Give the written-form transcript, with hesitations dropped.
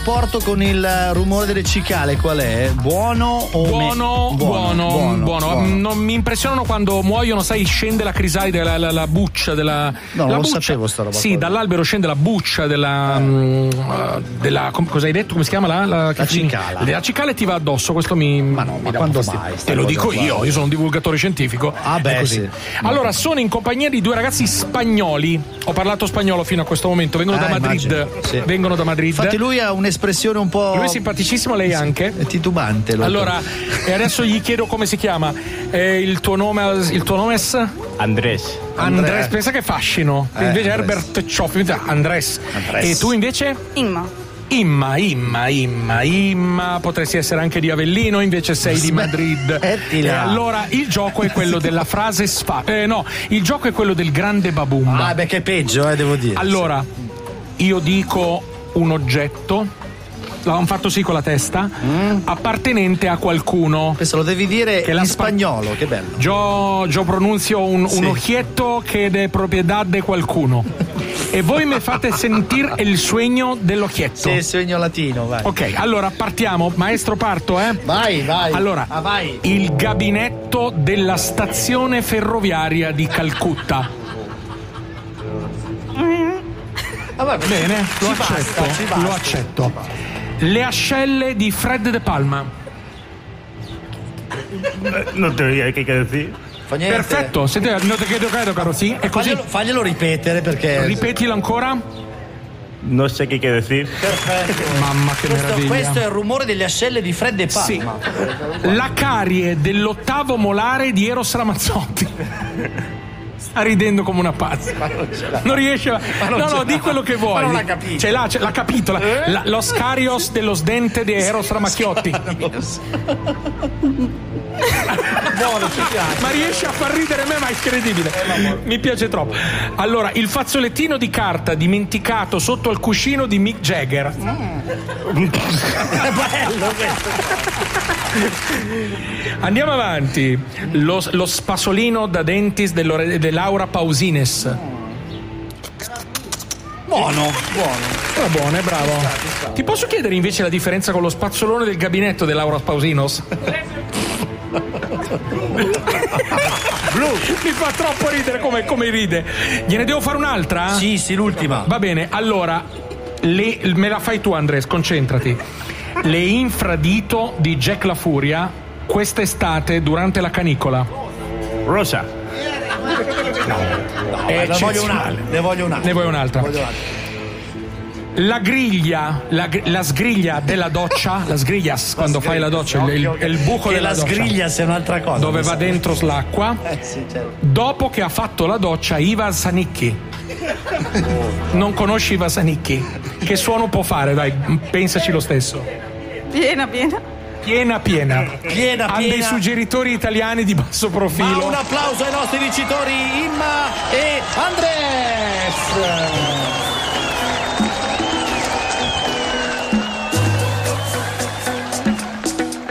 rapporto con il rumore delle cicale qual è? Buono o buono. Non mi impressionano quando muoiono, sai, scende la crisalide, la buccia della. No, non lo sapevo sta roba. Sì, dall'albero scende la buccia della cosa hai detto? Come si chiama la cicala. La cicala ti va addosso, questo ma quando mai? Te lo dico io sono un divulgatore scientifico. Ah beh, così. Sì. Allora, sono in compagnia di due ragazzi spagnoli. Ho parlato spagnolo fino a questo momento, vengono da Madrid. Sì. Vengono da Madrid. Infatti lui ha un'espressione un po'. Lui è simpaticissimo, lei anche. È titubante. Allora, e adesso gli chiedo come si chiama. Il tuo nome è? Andrés, pensa che fascino. Invece Herbert Cioffi, Andrés. E tu invece? Imma, potresti essere anche di Avellino, invece sei di Madrid. Allora, il gioco è quello della frase il gioco è quello del grande babumba. Ah, beh, che è peggio, devo dire. Allora, io dico un oggetto. L'hanno fatto sì con la testa, appartenente a qualcuno. Questo lo devi dire in spagnolo, che bello. Yo pronuncio un ojietto che è proprietà di qualcuno. E voi mi fate sentire il sueño dell'occhietto. Sì, il sueño latino, vai. Ok, allora partiamo. Maestro, parto, Vai. Allora, vai. Il gabinetto della stazione ferroviaria di Calcutta. Bene, lo accetto. Le ascelle di Fred De Palma. Non te lo dico che decir. Perfetto, non te credo, caro, sì. È così. Faglielo ripetere perché. Ripetilo ancora. Non so che decir. Perfetto. Mamma che meraviglia. Questo è il rumore delle ascelle di Fred De Palma. Sì. La carie dell'ottavo molare di Eros Ramazzotti. Sta ridendo come una pazza. Non riesce a. No, di quello che vuoi. Ma non l'ha capito. L'ha capito. Lo scarios dello dente di Eros Ramazzotti. Buono, ci piace. Ma riesce a far ridere me, ma è incredibile. Mi piace troppo. Allora, il fazzolettino di carta dimenticato sotto al cuscino di Mick Jagger. È bello questo. Andiamo avanti. Lo spasolino da dentis di Laura Pausines. Buono. Però buono, è bravo. Ti posso chiedere invece la differenza con lo spazzolone del gabinetto di Laura Pausinos? Blu. Mi fa troppo ridere come ride. Gliene devo fare un'altra? Sì, l'ultima. Va bene, allora me la fai tu, Andres, concentrati. Le infradito di Jack La Furia quest'estate durante la canicola. Rosa. Ne voglio un'altra. La griglia, la sgriglia della doccia, la sgriglias quando fai la doccia, il buco della doccia. Che la sgriglia sia un'altra cosa. Dove va dentro l'acqua. Sì, certo. Dopo che ha fatto la doccia, Ivan Zanicchi. Non conosci Ivan Zanicchi? Che suono può fare? Dai, pensaci lo stesso. Piena. Ha dei suggeritori italiani di basso profilo. Ma un applauso ai nostri vincitori Imma e Andres.